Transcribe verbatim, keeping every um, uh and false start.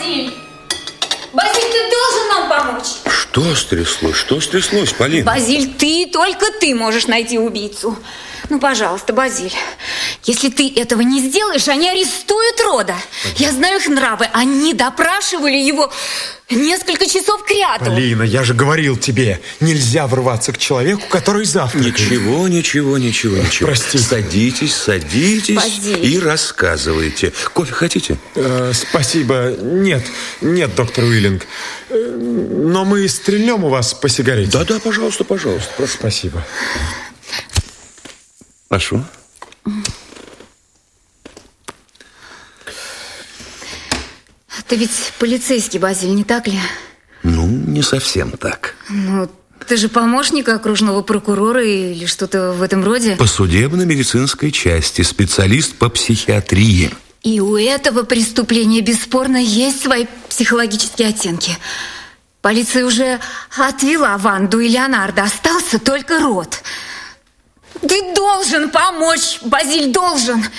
Базиль! Базиль, ты должен нам помочь! Что стряслось? Что стряслось, Полина? Базиль, ты, только ты можешь найти убийцу. Ну, пожалуйста, Базиль, если ты этого не сделаешь, они арестуют Рода. Я знаю их нравы. Они допрашивали его несколько часов кряду. Полина, я же говорил тебе, нельзя врываться к человеку, который завтракает. Ничего, ничего, ничего, ничего. Простите. Садитесь, садитесь Базиль. и рассказывайте. Кофе хотите? Э, спасибо. Нет, нет, доктор Уиллинг. Э, но мы стрельнем у вас по сигарете. Да-да, пожалуйста, пожалуйста. Прошу. Спасибо. Прошу. Ты ведь полицейский, Базиль, не так ли? Ну, не совсем так. Ну, ты же помощник окружного прокурора или что-то в этом роде. По судебно-медицинской части, специалист по психиатрии. И у этого преступления бесспорно есть свои психологические оттенки. Полиция уже отвела Ванду и Леонардо. Остался только Род. Ты должен помочь, Базиль, должен.